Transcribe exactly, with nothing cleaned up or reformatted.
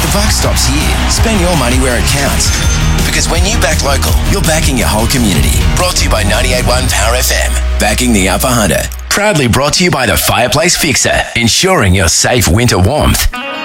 the buck stops here. Spend your money where it counts. Because when you back local, you're backing your whole community. Brought to you by ninety-eight point one Power F M. Backing the Upper Hunter. Proudly brought to you by the Fireplace Fixer. Ensuring your safe winter warmth.